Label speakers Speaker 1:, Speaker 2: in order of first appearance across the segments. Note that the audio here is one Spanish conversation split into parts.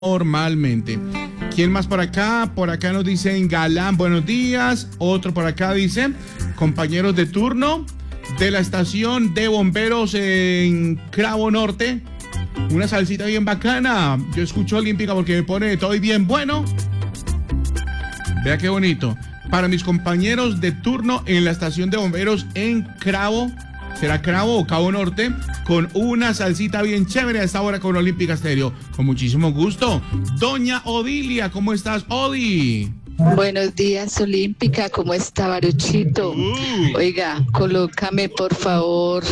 Speaker 1: normalmente. ¿Quién más por acá? Por acá nos dicen Galán, buenos días. Otro por acá dice, compañeros de turno de la estación de bomberos en Cravo Norte. Una salsita bien bacana. Yo escucho Olímpica porque me pone todo bien bueno. Vea qué bonito. Para mis compañeros de turno en la estación de bomberos en Cravo, ¿será Cravo o Cabo Norte? Con una salsita bien chévere a esta hora con Olímpica Estéreo. Con muchísimo gusto. Doña Odilia, ¿cómo estás, Odi?
Speaker 2: Buenos días, Olímpica, ¿cómo está, Baruchito? Oiga, colócame por favor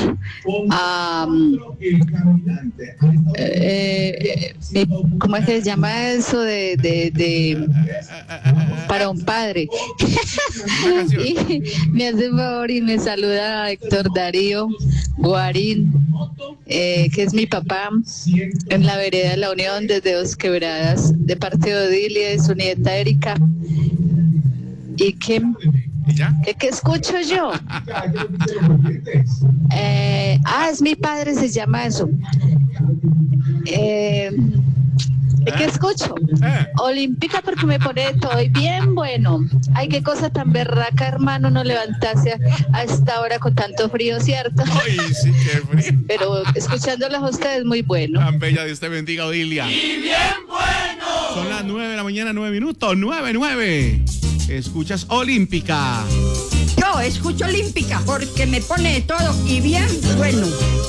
Speaker 2: ¿cómo es que se llama eso de para un padre? Y me hace un favor y me saluda a Héctor Darío Guarín, que es mi papá, en la vereda de la Unión desde Dos Quebradas, de parte de Odilia y de su nieta Erika. ¿Y qué escucho yo? Es mi padre, se llama eso. ¿Qué escucho? Olímpica porque me pone todo y bien bueno. Ay, qué cosa tan berraca, hermano, no levantarse a esta hora con tanto frío, ¿cierto?
Speaker 1: Ay, sí, qué frío.
Speaker 2: Pero escuchándolas a ustedes muy bueno.
Speaker 1: Tan bella, Dios te bendiga, Odilia. ¡Y bien bueno! Son las 9 de la mañana, 9 minutos, 9. Escuchas Olímpica.
Speaker 3: Yo escucho Olímpica porque me pone todo y bien bueno.